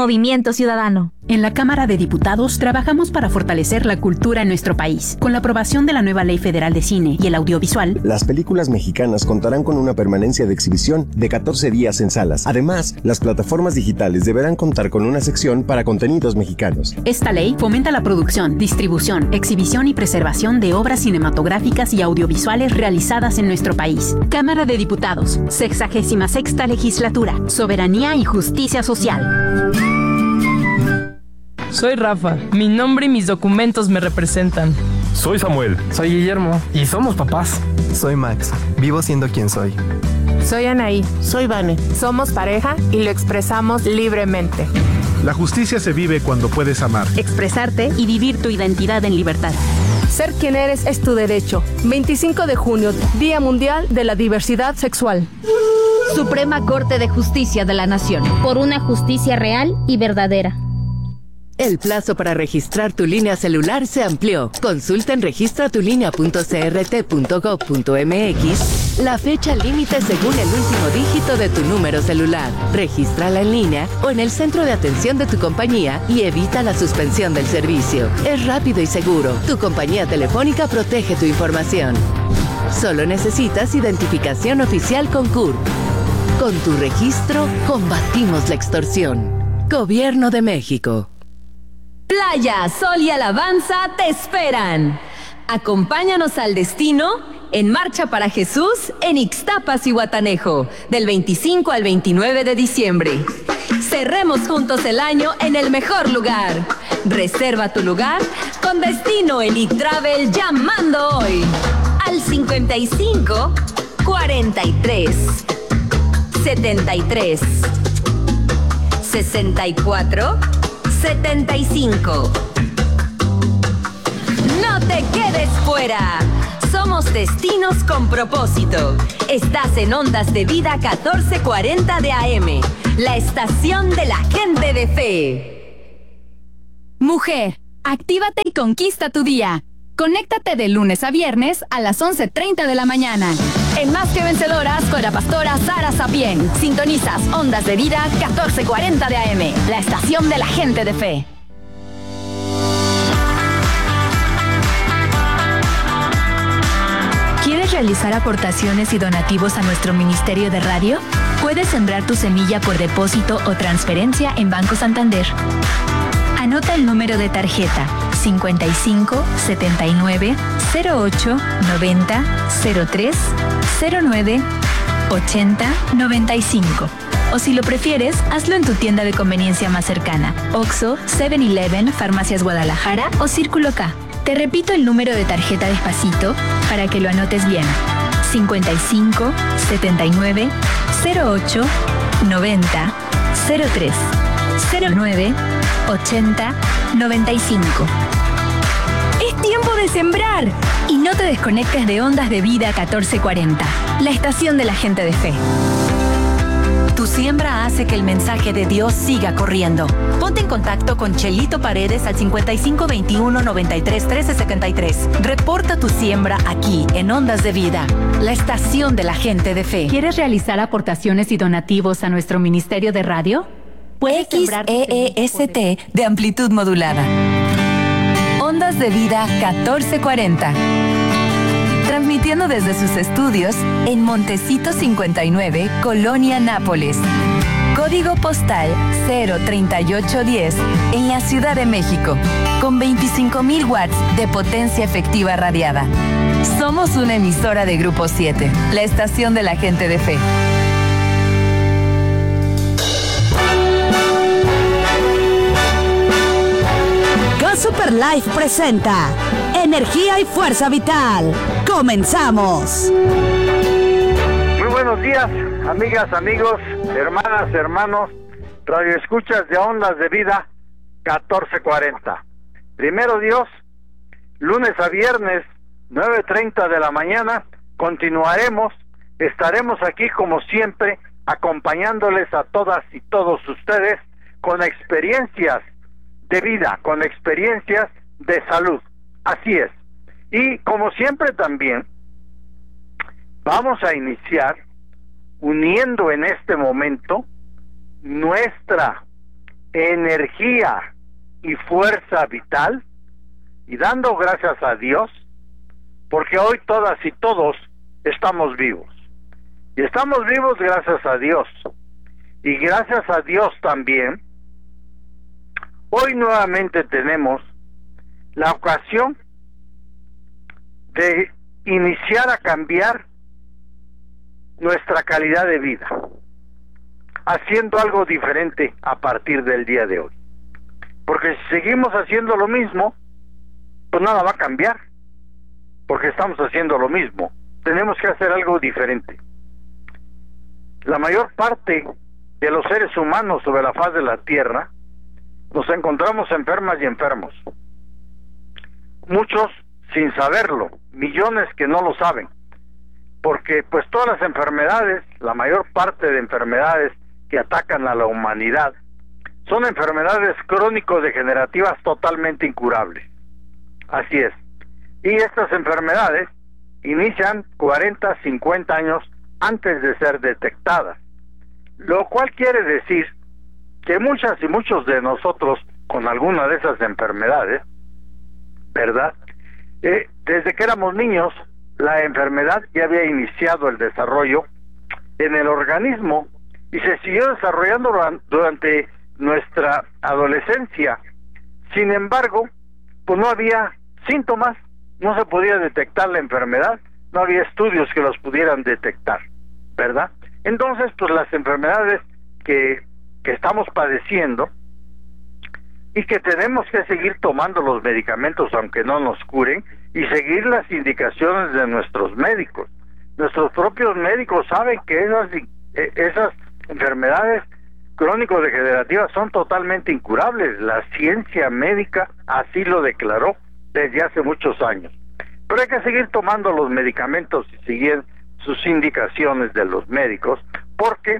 Movimiento Ciudadano. En la Cámara de Diputados trabajamos para fortalecer la cultura en nuestro país. Con la aprobación de la nueva Ley Federal de Cine y el Audiovisual, las películas mexicanas contarán con una permanencia de exhibición de 14 días en salas. Además, las plataformas digitales deberán contar con una sección para contenidos mexicanos. Esta ley fomenta la producción, distribución, exhibición y preservación de obras cinematográficas y audiovisuales realizadas en nuestro país. Cámara de Diputados, 66ª Legislatura, Soberanía y Justicia Social. Soy Rafa, mi nombre y mis documentos me representan. Soy Samuel. Soy Guillermo. Y somos papás. Soy Max, vivo siendo quien soy. Soy Anaí. Soy Vane. Somos pareja y lo expresamos libremente. La justicia se vive cuando puedes amar, expresarte y vivir tu identidad en libertad. Ser quien eres es tu derecho. 25 de junio, Día Mundial de la Diversidad Sexual. Suprema Corte de Justicia de la Nación. Por una justicia real y verdadera. El plazo para registrar tu línea celular se amplió. Consulta en registratulinea.crt.gov.mx la fecha límite según el último dígito de tu número celular. Regístrala en línea o en el centro de atención de tu compañía y evita la suspensión del servicio. Es rápido y seguro. Tu compañía telefónica protege tu información. Solo necesitas identificación oficial con CURP. Con tu registro, combatimos la extorsión. Gobierno de México. Playa, sol y alabanza te esperan. Acompáñanos al destino en Marcha para Jesús en Ixtapas y Guatanejo, del 25 al 29 de diciembre. Cerremos juntos el año en el mejor lugar. Reserva tu lugar con Destino Elite Travel llamando hoy al 55 43 73 64 75. No te quedes fuera. Somos destinos con propósito. Estás en Ondas de Vida 1440 de AM, la estación de la gente de fe. Mujer, actívate y conquista tu día. Conéctate de lunes a viernes a las 11:30 de la mañana. En Más que Vencedoras con la pastora Sara Sapien. Sintonizas Ondas de Vida 1440 de AM, la estación de la gente de fe. ¿Quieres realizar aportaciones y donativos a nuestro Ministerio de Radio? Puedes sembrar tu semilla por depósito o transferencia en Banco Santander. Anota el número de tarjeta 55 79 08 90 03 09 80 95. O si lo prefieres, hazlo en tu tienda de conveniencia más cercana: Oxxo, 7-Eleven, Farmacias Guadalajara o Círculo K. Te repito el número de tarjeta despacito para que lo anotes bien: 55 79 08 90 03 09 80 95. Es tiempo de sembrar. Y no te desconectes de Ondas de Vida 1440, la estación de la gente de fe. Tu siembra hace que el mensaje de Dios siga corriendo. Ponte en contacto con Chelito Paredes al 55 21 93 13 73. Reporta tu siembra aquí en Ondas de Vida, la estación de la gente de fe. ¿Quieres realizar aportaciones y donativos a nuestro Ministerio de Radio? XEEST de amplitud modulada. Ondas de Vida 1440. Transmitiendo desde sus estudios en Montecito 59, Colonia Nápoles. Código postal 03810 en la Ciudad de México, con 25,000 watts de potencia efectiva radiada. Somos una emisora de Grupo 7, la estación de la gente de fe. Super Life presenta Energía y Fuerza Vital. ¡Comenzamos! Muy buenos días, amigas, amigos, hermanas, hermanos, radioescuchas de Ondas de Vida 1440. Primero Dios, lunes a viernes, 9:30 de la mañana, continuaremos, estaremos aquí como siempre, acompañándoles a todas y todos ustedes con experiencias de vida, con experiencias de salud. Así es. Y como siempre también vamos a iniciar uniendo en este momento nuestra energía y fuerza vital, y dando gracias a Dios, porque hoy todas y todos estamos vivos. Y estamos vivos gracias a Dios. Y gracias a Dios también, hoy nuevamente tenemos la ocasión de iniciar a cambiar nuestra calidad de vida, haciendo algo diferente a partir del día de hoy. Porque si seguimos haciendo lo mismo, pues nada va a cambiar, porque estamos haciendo lo mismo. Tenemos que hacer algo diferente. La mayor parte de los seres humanos sobre la faz de la tierra nos encontramos enfermas y enfermos. Muchos sin saberlo, millones que no lo saben, porque pues todas las enfermedades, la mayor parte de enfermedades que atacan a la humanidad, son enfermedades crónico-degenerativas totalmente incurables. Así es. Y estas enfermedades inician 40, 50 años antes de ser detectadas, lo cual quiere decir que muchas y muchos de nosotros con alguna de esas enfermedades, ¿verdad? Desde que éramos niños, la enfermedad ya había iniciado el desarrollo en el organismo y se siguió desarrollando durante nuestra adolescencia. Sin embargo, pues no había síntomas, no se podía detectar la enfermedad, no había estudios que los pudieran detectar, ¿verdad? Entonces, pues las enfermedades que estamos padeciendo y que tenemos que seguir tomando los medicamentos aunque no nos curen y seguir las indicaciones de nuestros médicos. Nuestros propios médicos saben que esas enfermedades crónico-degenerativas son totalmente incurables. La ciencia médica así lo declaró desde hace muchos años. Pero hay que seguir tomando los medicamentos y seguir sus indicaciones de los médicos, porque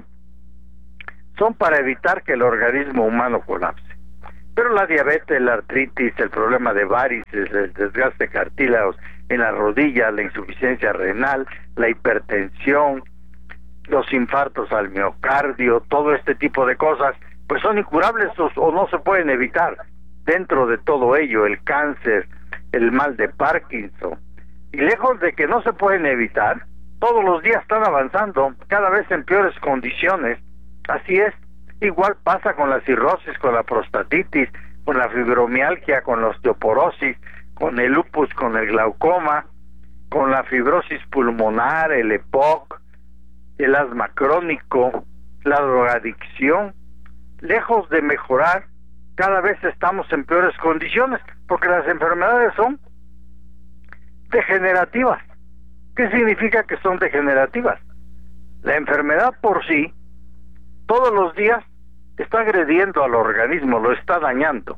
son para evitar que el organismo humano colapse. Pero la diabetes, la artritis, el problema de varices, el desgaste de cartílagos en las rodillas, la insuficiencia renal, la hipertensión, los infartos al miocardio, todo este tipo de cosas, pues son incurables o no se pueden evitar. Dentro de todo ello, el cáncer, el mal de Parkinson, y lejos de que no se pueden evitar, todos los días están avanzando, cada vez en peores condiciones. Así es. Igual pasa con la cirrosis, con la prostatitis, con la fibromialgia, con la osteoporosis, con el lupus, con el glaucoma, con la fibrosis pulmonar, el EPOC, el asma crónico, la drogadicción. Lejos de mejorar, cada vez estamos en peores condiciones, porque las enfermedades son degenerativas. ¿Qué significa que son degenerativas? La enfermedad por sí, todos los días, está agrediendo al organismo, lo está dañando.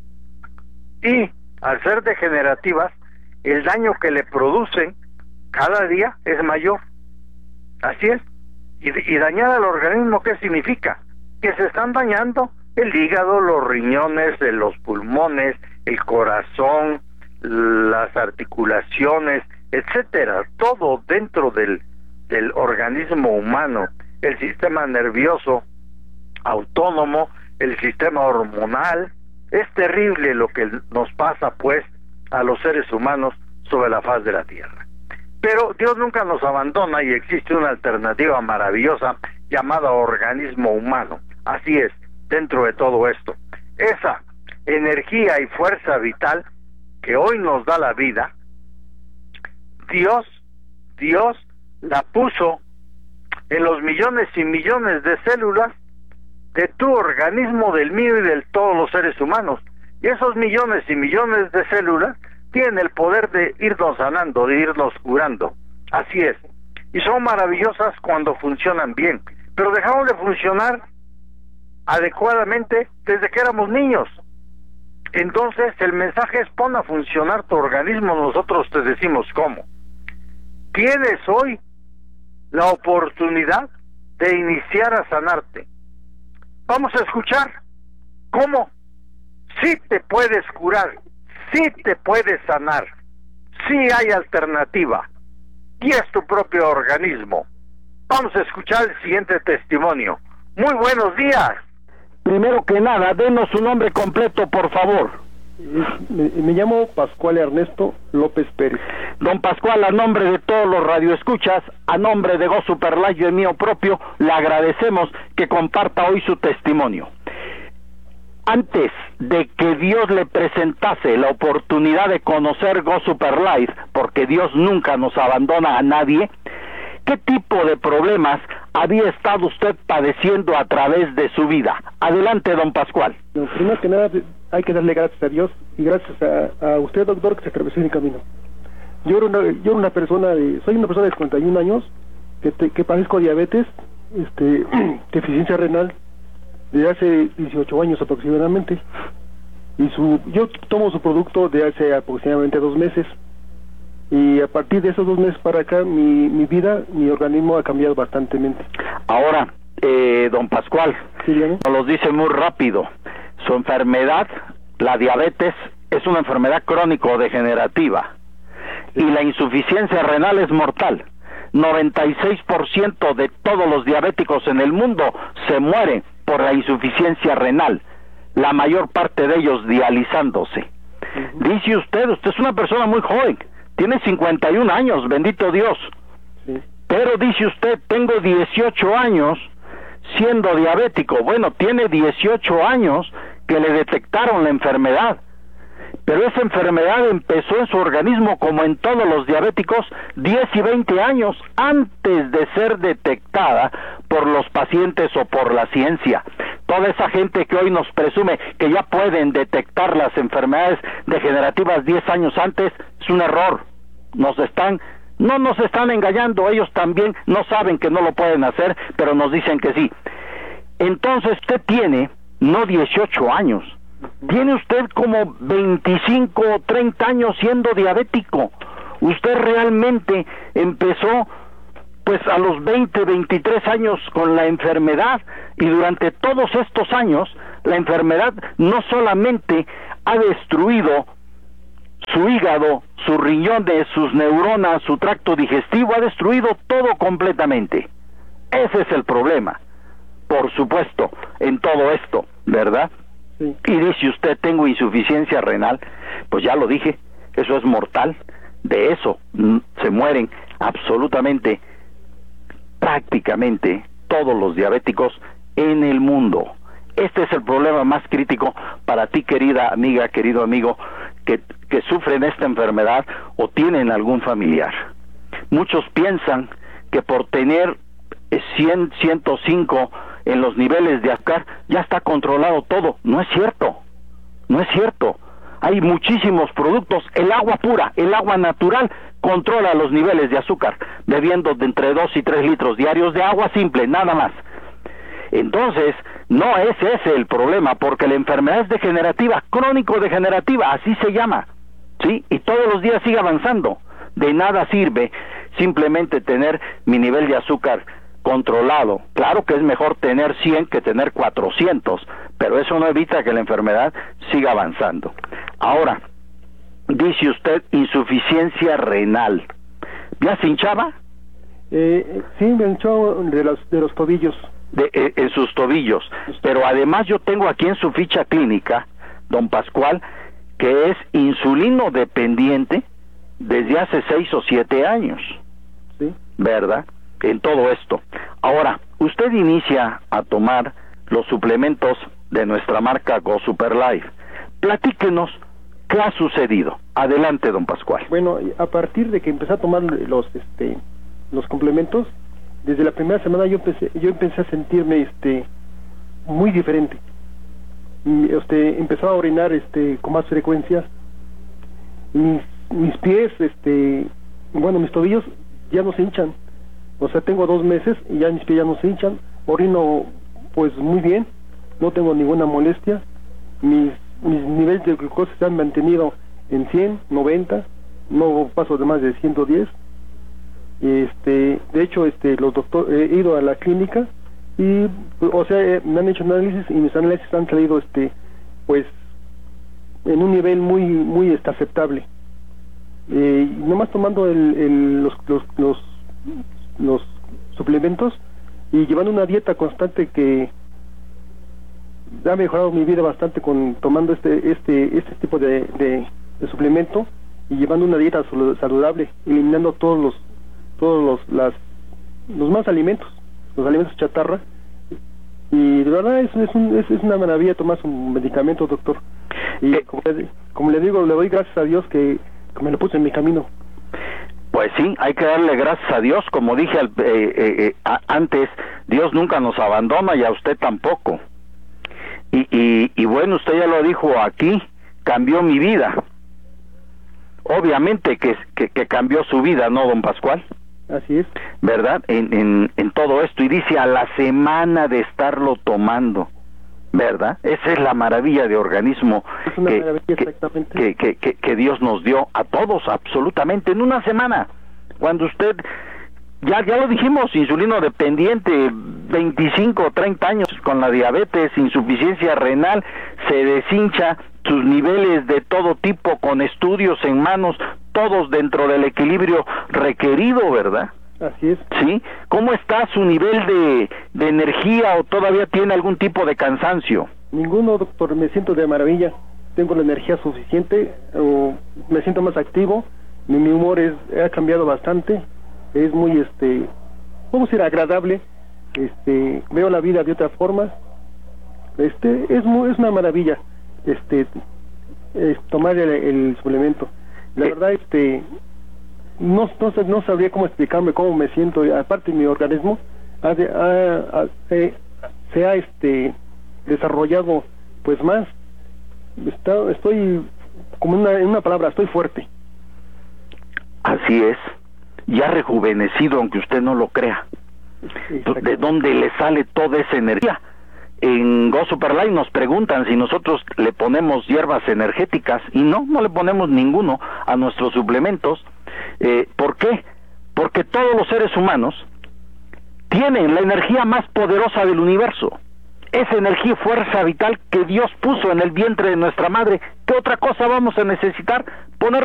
Y al ser degenerativas, el daño que le producen cada día es mayor. Así es. Y dañar al organismo, ¿qué significa? Que se están dañando el hígado, los riñones, los pulmones, el corazón, las articulaciones, etcétera. Todo dentro del organismo humano, el sistema nervioso autónomo, el sistema hormonal. Es terrible lo que nos pasa pues a los seres humanos sobre la faz de la tierra. Pero Dios nunca nos abandona y existe una alternativa maravillosa llamada organismo humano. Así es, dentro de todo esto, esa energía y fuerza vital que hoy nos da la vida, Dios la puso en los millones y millones de células de tu organismo, del mío y de todos los seres humanos. Y esos millones y millones de células tienen el poder de irnos sanando, de irnos curando. Así es. Y son maravillosas cuando funcionan bien. Pero dejamos de funcionar adecuadamente desde que éramos niños. Entonces el mensaje es: pon a funcionar tu organismo. Nosotros te decimos cómo. Tienes hoy la oportunidad de iniciar a sanarte. Vamos a escuchar cómo sí te puedes curar, sí te puedes sanar, sí hay alternativa, y es tu propio organismo. Vamos a escuchar el siguiente testimonio. Muy buenos días. Primero que nada, denos su nombre completo, por favor. Me llamo Pascual Ernesto López Pérez. Don Pascual, a nombre de todos los radioescuchas, a nombre de Go Super Life y el mío propio, le agradecemos que comparta hoy su testimonio. Antes de que Dios le presentase la oportunidad de conocer Go Super Life, porque Dios nunca nos abandona a nadie, ¿qué tipo de problemas había estado usted padeciendo a través de su vida? Adelante, don Pascual. No, primero que nada, hay que darle gracias a Dios y gracias a usted, doctor, que se atravesó en mi camino. Soy una persona de 51 años que padezco diabetes, deficiencia renal de hace 18 años aproximadamente, y yo tomo su producto de hace aproximadamente 2 meses, y a partir de esos 2 meses para acá mi vida, mi organismo ha cambiado bastantemente. Ahora, don Pascual, ¿sí, nos los dice muy rápido, su enfermedad, la diabetes, es una enfermedad crónico-degenerativa, y la insuficiencia renal es mortal. 96% de todos los diabéticos en el mundo se mueren por la insuficiencia renal, la mayor parte de ellos dializándose. Dice usted es una persona muy joven, tiene 51 años, bendito Dios, pero dice usted, tengo 18 años siendo diabético. Bueno, tiene 18 años que le detectaron la enfermedad, pero esa enfermedad empezó en su organismo, como en todos los diabéticos, 10 y 20 años antes de ser detectada por los pacientes o por la ciencia. Toda esa gente que hoy nos presume que ya pueden detectar las enfermedades degenerativas 10 años antes, es un error. No nos están engañando, ellos también no saben que no lo pueden hacer, pero nos dicen que sí. Entonces usted tiene, no 18 años, tiene usted como 25 o 30 años siendo diabético. Usted realmente empezó pues a los 20, 23 años con la enfermedad, y durante todos estos años la enfermedad no solamente ha destruido su hígado, sus riñones, sus neuronas, su tracto digestivo, ha destruido todo completamente. Ese es el problema, por supuesto, en todo esto, ¿verdad? Sí. Y dice usted, tengo insuficiencia renal, pues ya lo dije, eso es mortal, de eso se mueren absolutamente, prácticamente todos los diabéticos en el mundo. Este es el problema más crítico para ti, querida amiga, querido amigo, que sufren esta enfermedad o tienen algún familiar. Muchos piensan que por tener 100, 105 en los niveles de azúcar ya está controlado todo. No es cierto, no es cierto. Hay muchísimos productos. El agua pura, el agua natural controla los niveles de azúcar, bebiendo de entre 2 y 3 litros diarios de agua simple, nada más. Entonces, no es ese el problema, porque la enfermedad es degenerativa, crónico-degenerativa, así se llama, ¿sí? Y todos los días sigue avanzando. De nada sirve simplemente tener mi nivel de azúcar controlado. Claro que es mejor tener 100 que tener 400, pero eso no evita que la enfermedad siga avanzando. Ahora, dice usted insuficiencia renal. ¿Ya se hinchaba? Sí, me hinchó de los tobillos. En sus tobillos, pero además yo tengo aquí en su ficha clínica, don Pascual, que es insulino dependiente desde hace 6 o 7 años, ¿sí? ¿Verdad? En todo esto. Ahora, usted inicia a tomar los suplementos de nuestra marca Go Super Life. Platíquenos qué ha sucedido. Adelante, don Pascual. Bueno, a partir de que empecé a tomar los complementos, desde la primera semana yo empecé a sentirme muy diferente. Empezaba a orinar con más frecuencia. Mis pies, mis tobillos ya no se hinchan. O sea, tengo 2 meses y ya mis pies ya no se hinchan. Orino pues muy bien, no tengo ninguna molestia. Mis niveles de glucosa se han mantenido en 100, 90, no paso de más de 110. De hecho, los doctores, he ido a la clínica y, me han hecho análisis y mis análisis han salido, pues, en un nivel muy aceptable. Nomás tomando los suplementos y llevando una dieta constante que ha mejorado mi vida bastante con tomando este tipo de suplemento y llevando una dieta saludable, eliminando todos los más alimentos, los alimentos chatarra. Y de verdad es una maravilla tomar su medicamento, doctor. Y como le digo, le doy gracias a Dios que me lo puso en mi camino. Pues sí, hay que darle gracias a Dios. Como dije antes, Dios nunca nos abandona y a usted tampoco. Y bueno, usted ya lo dijo aquí, cambió mi vida. Obviamente que cambió su vida, ¿no, don Pascual? Así es. ¿Verdad? En todo esto. Y dice, a la semana de estarlo tomando, ¿verdad? Esa es la maravilla de organismo que Dios nos dio a todos, absolutamente, en una semana. Cuando usted, ya lo dijimos, insulino dependiente, 25 o 30 años con la diabetes, insuficiencia renal, se deshincha, sus niveles de todo tipo, con estudios en manos, todos dentro del equilibrio requerido, ¿verdad? Así es. ¿Sí? ¿Cómo está su nivel de energía o todavía tiene algún tipo de cansancio? Ninguno, doctor, me siento de maravilla, tengo la energía suficiente, me siento más activo, mi humor ha cambiado bastante, es muy, vamos a decir, agradable, veo la vida de otra forma, es una maravilla, tomar el suplemento. La verdad, no sabría cómo explicarme cómo me siento. Aparte, mi organismo se ha desarrollado pues más. Estoy como en una palabra, estoy fuerte. Así es, ya rejuvenecido, aunque usted no lo crea. ¿De dónde le sale toda esa energía? En Go Super Life nos preguntan si nosotros le ponemos hierbas energéticas, y no le ponemos ninguno a nuestros suplementos. ¿Por qué? Porque todos los seres humanos tienen la energía más poderosa del universo, esa energía y fuerza vital que Dios puso en el vientre de nuestra madre. ¿Qué otra cosa vamos a necesitar? Poner